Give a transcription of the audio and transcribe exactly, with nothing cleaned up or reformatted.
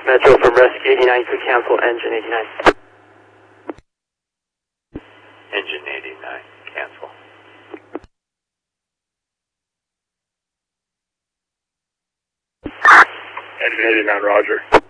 Metro from Rescue eighty-nine, could cancel engine eighty-nine. Engine eighty-nine, cancel. Engine eighty-nine, roger.